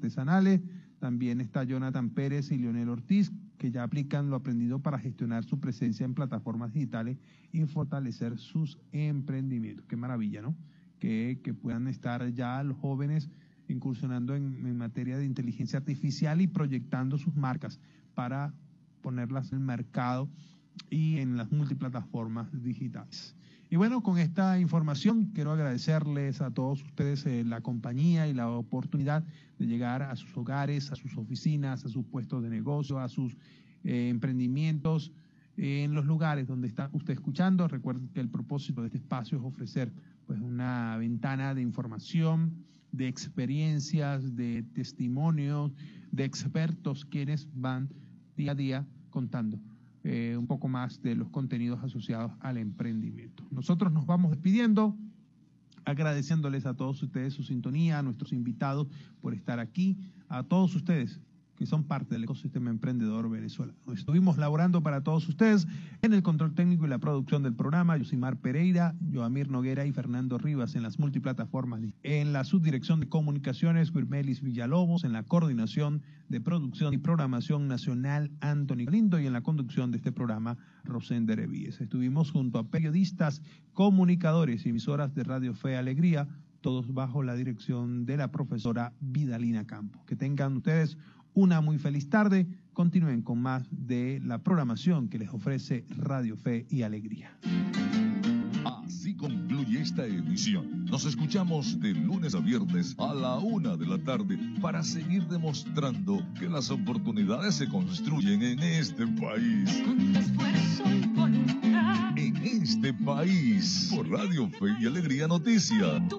artesanales. También está Jonathan Pérez y Leonel Ortiz, que ya aplican lo aprendido para gestionar su presencia en plataformas digitales y fortalecer sus emprendimientos. Qué maravilla, ¿no? Que puedan estar ya los jóvenes incursionando en materia de inteligencia artificial y proyectando sus marcas para ponerlas en el mercado y en las multiplataformas digitales. Y bueno, con esta información quiero agradecerles a todos ustedes la compañía y la oportunidad de llegar a sus hogares, a sus oficinas, a sus puestos de negocio, a sus emprendimientos, en los lugares donde está usted escuchando. Recuerden que el propósito de este espacio es ofrecer pues una ventana de información, de experiencias, de testimonios, de expertos quienes van día a día contando un poco más de los contenidos asociados al emprendimiento. Nosotros nos vamos despidiendo, agradeciéndoles a todos ustedes su sintonía, a nuestros invitados por estar aquí, a todos ustedes que son parte del ecosistema emprendedor venezolano. Estuvimos laborando para todos ustedes en el control técnico y la producción del programa, Yosimar Pereira, Joamir Noguera y Fernando Rivas en las multiplataformas, en la subdirección de comunicaciones, Wirmelis Villalobos, en la coordinación de producción y programación nacional, Anthony Galindo, y en la conducción de este programa, Rosender Evíes. Estuvimos junto a periodistas, comunicadores y emisoras de Radio Fe y Alegría, todos bajo la dirección de la profesora Vidalina Campos. Que tengan ustedes una muy feliz tarde. Continúen con más de la programación que les ofrece Radio Fe y Alegría. Así concluye esta emisión. Nos escuchamos de lunes a viernes a la 1 de la tarde para seguir demostrando que las oportunidades se construyen en este país. Con esfuerzo y voluntad. En este país, por Radio Fe y Alegría Noticias.